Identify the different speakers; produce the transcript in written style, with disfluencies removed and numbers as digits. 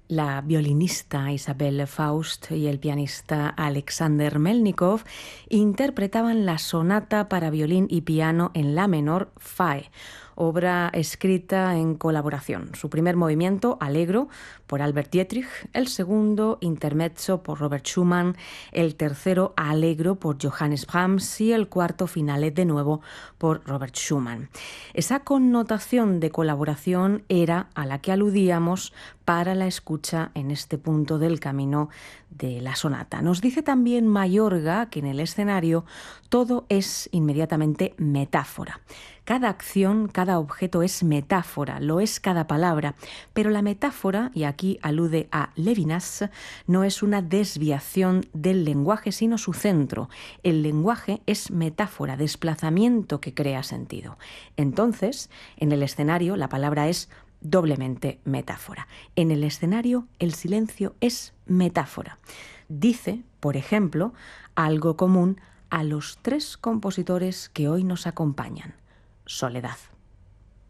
Speaker 1: La violinista Isabelle Faust y el pianista Alexander Melnikov interpretaban la sonata para violín y piano en la menor FAE, obra escrita en colaboración. Su primer movimiento, Allegro, por Albert Dietrich, el segundo, Intermezzo, por Robert Schumann, el tercero, Allegro, por Johannes Brahms y el cuarto, Finale, de nuevo, por Robert Schumann. Esa connotación de colaboración era a la que aludíamos para la escucha en este punto del camino de la sonata. Nos dice también Mayorga que en el escenario todo es inmediatamente metáfora. Cada acción, cada objeto es metáfora, lo es cada palabra, pero la metáfora, y aquí alude a Levinas, no es una desviación del lenguaje, sino su centro. El lenguaje es metáfora, desplazamiento que crea sentido. Entonces, en el escenario la palabra es doblemente metáfora. En el escenario el silencio es metáfora. Dice, por ejemplo, algo común a los tres compositores que hoy nos acompañan: soledad.